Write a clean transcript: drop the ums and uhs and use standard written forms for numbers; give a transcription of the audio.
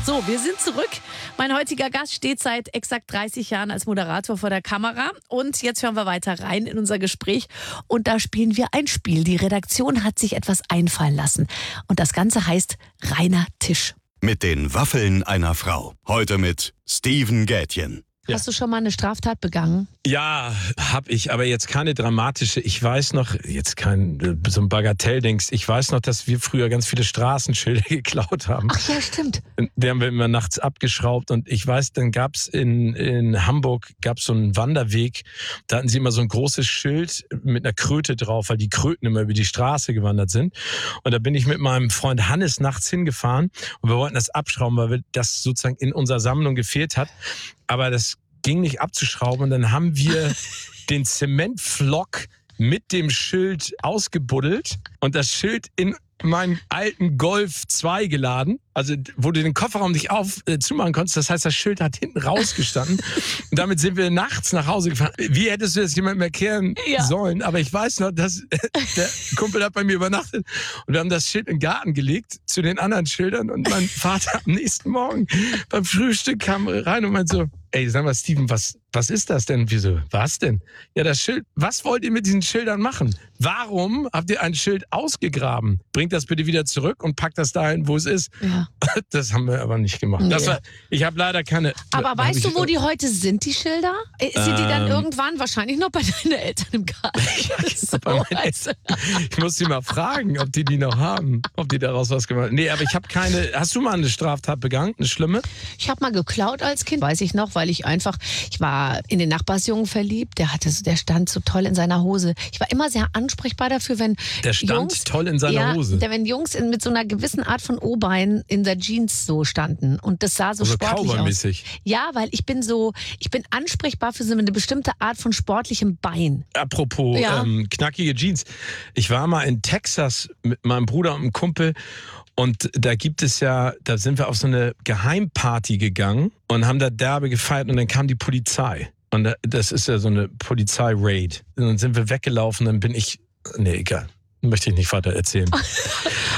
So, wir sind zurück. Mein heutiger Gast steht seit exakt 30 Jahren als Moderator vor der Kamera. Und jetzt hören wir weiter rein in unser Gespräch. Und da spielen wir ein Spiel. Die Redaktion hat sich etwas einfallen lassen. Und das Ganze heißt Reiner Tisch. Mit den Waffeln einer Frau. Heute mit Steven Gätjen. Ja. Hast du schon mal eine Straftat begangen? Ja, hab ich, aber jetzt keine dramatische. Ich weiß noch, jetzt kein so ein Bagatelldings. Ich weiß noch, dass wir früher ganz viele Straßenschilder geklaut haben. Ach ja, stimmt. Die haben wir immer nachts abgeschraubt und ich weiß, dann gab's in Hamburg gab's so einen Wanderweg. Da hatten sie immer so ein großes Schild mit einer Kröte drauf, weil die Kröten immer über die Straße gewandert sind. Und da bin ich mit meinem Freund Hannes nachts hingefahren und wir wollten das abschrauben, weil das sozusagen in unserer Sammlung gefehlt hat. Aber das ging nicht abzuschrauben und dann haben wir den Zementflock mit dem Schild ausgebuddelt und das Schild in meinen alten Golf 2 geladen, also wo du den Kofferraum nicht zumachen konntest. Das heißt, das Schild hat hinten rausgestanden und damit sind wir nachts nach Hause gefahren. Wie hättest du das jemandem erklären sollen? Aber ich weiß noch, dass der Kumpel hat bei mir übernachtet und wir haben das Schild in den Garten gelegt zu den anderen Schildern und mein Vater am nächsten Morgen beim Frühstück kam rein und meinte so, ey, sag mal, Steven, was ist das denn? Wieso? Was denn? Ja, das Schild. Was wollt ihr mit diesen Schildern machen? Warum habt ihr ein Schild ausgegraben? Bringt das bitte wieder zurück und packt das dahin, wo es ist. Ja. Das haben wir aber nicht gemacht. Nee. Ich habe leider keine... Aber weißt du, wo die heute sind, die Schilder? Sind die dann irgendwann wahrscheinlich noch bei deinen Eltern im Garten? Ich muss sie mal fragen, ob die noch haben. Ob die daraus was gemacht haben. Nee, aber ich habe keine... Hast du mal eine Straftat begangen? Eine schlimme? Ich habe mal geklaut als Kind, weiß ich noch, weil ich war in den Nachbarsjungen verliebt, der stand so toll in seiner Hose. Ich war immer sehr ansprechbar dafür, wenn der stand Jungs, toll in seiner Hose? Wenn Jungs mit so einer gewissen Art von O-Bein in der Jeans so standen und das sah so also sportlich aus. Ja, weil ich bin ansprechbar für so eine bestimmte Art von sportlichem Bein. Apropos knackige Jeans. Ich war mal in Texas mit meinem Bruder und einem Kumpel. Und da sind wir auf so eine Geheimparty gegangen und haben da derbe gefeiert und dann kam die Polizei. Und das ist ja so eine Polizei-Raid. Und dann sind wir weggelaufen, dann bin ich, egal, möchte ich nicht weiter erzählen.